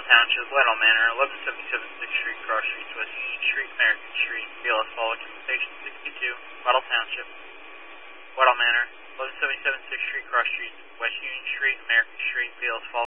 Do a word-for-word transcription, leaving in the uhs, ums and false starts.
Weddell Township, Weddell Manor, eleven seventy-seven sixth Street, Cross Streets, West Union Street, American Street, B L S Fall, Station sixty-two, Weddell Township, Weddell Manor, eleven seventy-seven sixth Street, Cross Streets, West Union Street, American Street, B L S Fall.